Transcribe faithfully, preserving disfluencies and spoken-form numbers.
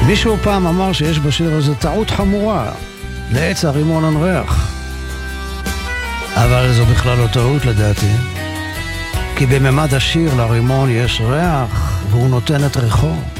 מישהו פעם אמר שיש בשיר הזה טעות חמורה, לעץ הרימון אין ריח. אבל זו בכלל לא טעות לדעתי, כי בממד השיר לרימון יש ריח והוא נותן את ריחו.